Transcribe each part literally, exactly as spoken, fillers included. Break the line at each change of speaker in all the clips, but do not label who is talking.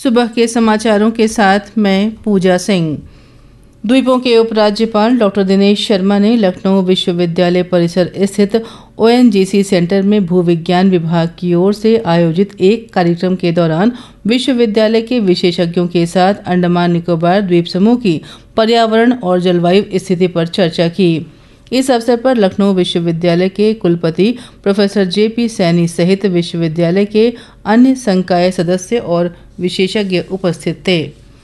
सुबह के समाचारों के साथ मैं पूजा सिंह। द्वीपों के उपराज्यपाल डॉक्टर दिनेश शर्मा ने लखनऊ विश्वविद्यालय परिसर स्थित O N G C centre में भूविज्ञान विभाग की ओर से आयोजित एक कार्यक्रम के दौरान विश्वविद्यालय के विशेषज्ञों के साथ अंडमान निकोबार द्वीप समूह की पर्यावरण और जलवायु स्थिति पर चर्चा की। इस अवसर पर लखनऊ विश्वविद्यालय के कुलपति प्रोफेसर जे पी सैनी सहित विश्वविद्यालय के अन्य संकाय सदस्य और विशेषज्ञ उपस्थित थे।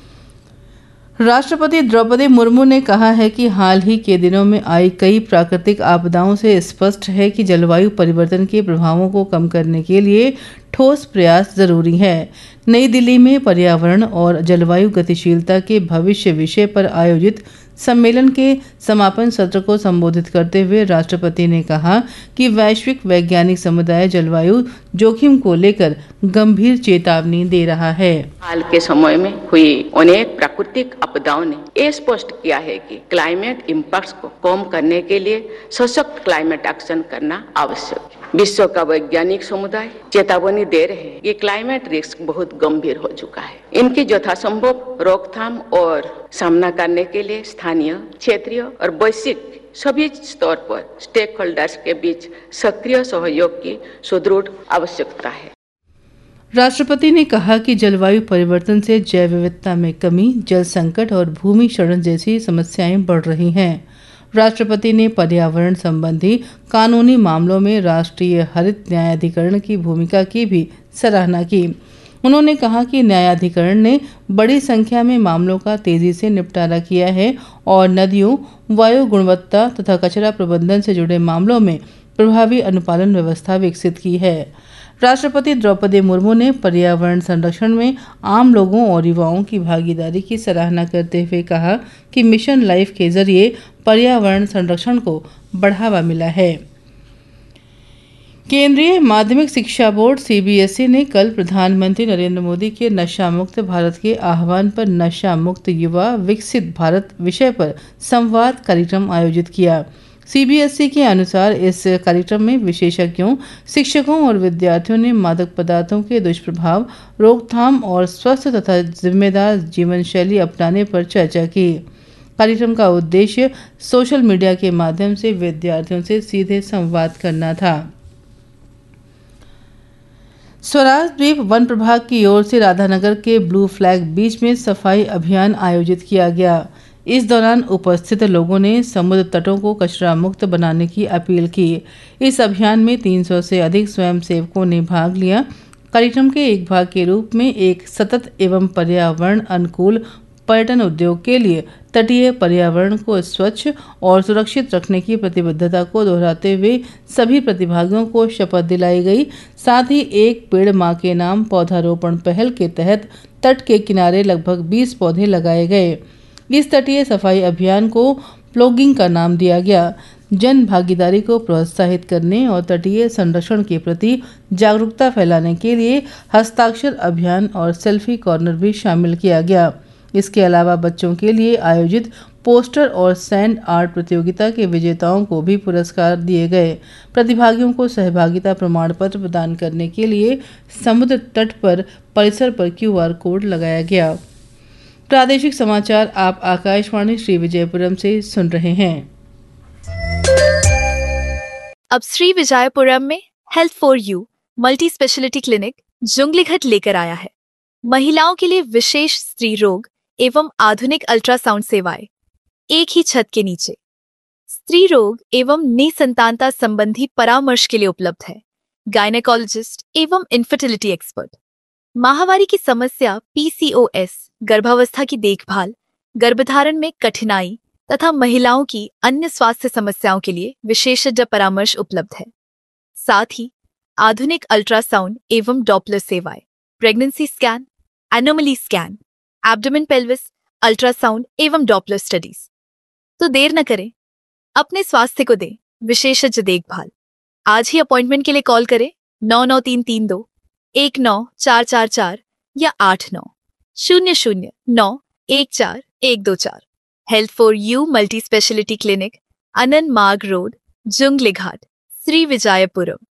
राष्ट्रपति द्रौपदी मुर्मू ने कहा है कि हाल ही के दिनों में आई कई प्राकृतिक आपदाओं से स्पष्ट है कि जलवायु परिवर्तन के प्रभावों को कम करने के लिए ठोस प्रयास जरूरी है। नई दिल्ली में पर्यावरण और जलवायु गतिशीलता के भविष्य विषय पर आयोजित सम्मेलन के समापन सत्र को संबोधित करते हुए राष्ट्रपति ने कहा कि वैश्विक वैज्ञानिक समुदाय जलवायु जोखिम को लेकर गंभीर चेतावनी दे रहा है।
हाल के समय में हुई अनेक प्राकृतिक आपदाओं ने ये स्पष्ट किया है कि क्लाइमेट इम्पैक्ट्स को कम करने के लिए सशक्त क्लाइमेट एक्शन करना आवश्यक है। विश्व का वैज्ञानिक समुदाय चेतावनी दे रहे हैं कि क्लाइमेट रिस्क बहुत गंभीर हो चुका है। इनकी यथासंभव रोकथाम और सामना करने के लिए स्थानीय, क्षेत्रीय और वैश्विक सभी स्तर पर स्टेक होल्डर्स के बीच सक्रिय सहयोग की सुदृढ़ आवश्यकता है।
राष्ट्रपति ने कहा कि जलवायु परिवर्तन से जैव विविधता में कमी, जल संकट और भूमि क्षरण जैसी समस्याएं बढ़ रही हैं। राष्ट्रपति ने पर्यावरण संबंधी कानूनी मामलों में राष्ट्रीय हरित न्यायाधिकरण की भूमिका की भी सराहना की। उन्होंने कहा कि न्यायाधिकरण ने बड़ी संख्या में मामलों का तेजी से निपटारा किया है और नदियों, वायु गुणवत्ता तथा कचरा प्रबंधन से जुड़े मामलों में प्रभावी अनुपालन व्यवस्था विकसित की है। राष्ट्रपति द्रौपदी मुर्मू ने पर्यावरण संरक्षण में आम लोगों और युवाओं की भागीदारी की सराहना करते हुए कहा कि मिशन लाइफ के जरिए पर्यावरण संरक्षण को बढ़ावा मिला है। केंद्रीय माध्यमिक शिक्षा board C B S E ने कल प्रधानमंत्री नरेंद्र मोदी के नशा मुक्त भारत के आह्वान पर नशा मुक्त युवा विकसित भारत विषय पर संवाद कार्यक्रम आयोजित किया। सी बी एस ई के अनुसार इस कार्यक्रम में विशेषज्ञों, शिक्षकों और विद्यार्थियों ने मादक पदार्थों के दुष्प्रभाव, रोकथाम और स्वस्थ तथा जिम्मेदार जीवन शैली अपनाने पर चर्चा की। कार्यक्रम का उद्देश्य सोशल मीडिया के माध्यम से विद्यार्थियों से सीधे संवाद करना था। स्वराज द्वीप वन प्रभाग की ओर से राधानगर के ब्लू फ्लैग बीच में सफाई अभियान आयोजित किया गया। इस दौरान उपस्थित लोगों ने समुद्र तटों को कचरा मुक्त बनाने की अपील की। इस अभियान में तीन सौ से अधिक स्वयंसेवकों ने भाग लिया। कार्यक्रम के एक भाग के रूप में एक सतत एवं पर्यावरण अनुकूल पर्यटन उद्योग के लिए तटीय पर्यावरण को स्वच्छ और सुरक्षित रखने की प्रतिबद्धता को दोहराते हुए सभी प्रतिभागियों को शपथ दिलाई गई। साथ ही एक पेड़ मां के नाम पौधारोपण पहल के तहत तट के किनारे लगभग बीस पौधे लगाए गए। इस तटीय सफाई अभियान को प्लॉगिंग का नाम दिया गया। जन भागीदारी को प्रोत्साहित करने और तटीय संरक्षण के प्रति जागरूकता फैलाने के लिए हस्ताक्षर अभियान और सेल्फी कॉर्नर भी शामिल किया गया। इसके अलावा बच्चों के लिए आयोजित पोस्टर और सैंड आर्ट प्रतियोगिता के विजेताओं को भी पुरस्कार दिए गए। प्रतिभागियों को सहभागिता प्रमाण पत्र प्रदान करने के लिए समुद्र तट पर परिसर पर क्यू आर कोड लगाया गया। प्रादेशिक समाचार आप आकाशवाणी श्री विजयपुरम से सुन रहे हैं।
अब श्री विजयपुरम में health for you multi speciality clinic जुंगलीघाट लेकर आया है। महिलाओं के लिए विशेष स्त्री रोग एवं आधुनिक अल्ट्रासाउंड सेवाएं एक ही छत के नीचे। स्त्री रोग एवं निसंतानता संबंधी परामर्श के लिए उपलब्ध है गायनेकोलॉजिस्ट एवं इनफर्टिलिटी एक्सपर्ट। माहवारी की समस्या, पी सी ओ एस, गर्भावस्था की देखभाल, गर्भधारण में कठिनाई तथा महिलाओं की अन्य स्वास्थ्य समस्याओं के लिए विशेषज्ञ परामर्श उपलब्ध है। साथ ही आधुनिक अल्ट्रासाउंड एवं डॉपलर सेवाएं, pregnancy scan, anomaly scan, abdomen pelvis ultrasound एवं डॉपलर स्टडीज। तो देर न करें, अपने स्वास्थ्य को दें विशेषज्ञ देखभाल। आज ही अपॉइंटमेंट के लिए कॉल करें नौ नौ तीन तीन दो एक नौ चार चार चार या आठ नौ शून्य शून्य नौ एक चार एक दो चार। Health for you multi speciality clinic, अनन मार्ग रोड, जुंगलीघाट, श्री विजयपुरम।